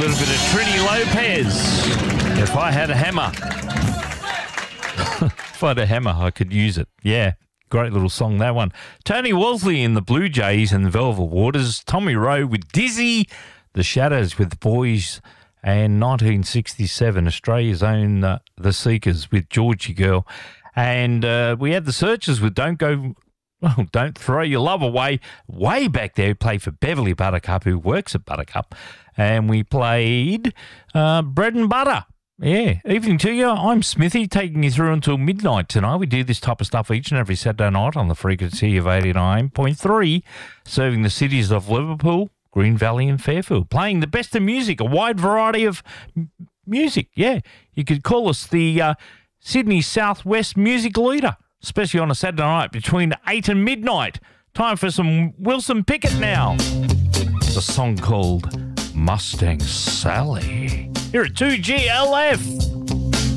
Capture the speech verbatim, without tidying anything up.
little bit of Trini Lopez. If I had a hammer. If I had a hammer, I could use it. Yeah, great little song, that one. Tony Wolseley in the Blue Jays and the Velvet Waters. Tommy Rowe with Dizzy. The Shadows with Boys. And nineteen sixty-seven, Australia's own uh, The Seekers with Georgie Girl. And uh, we had the Searchers with Don't Go... Well, Don't Throw Your Love Away. Way back there, we played for Beverly Buttercup, who works at Buttercup. And we played uh, Bread and Butter. Yeah, evening to you. I'm Smithy, taking you through until midnight tonight. We do this type of stuff each and every Saturday night on the frequency of eighty-nine point three, serving the cities of Liverpool, Green Valley and Fairfield, playing the best of music, a wide variety of m- music. Yeah, you could call us the uh, Sydney Southwest music leader, especially on a Saturday night between eight and midnight. Time for some Wilson Pickett now. It's a song called Mustang Sally. Here at two G L F.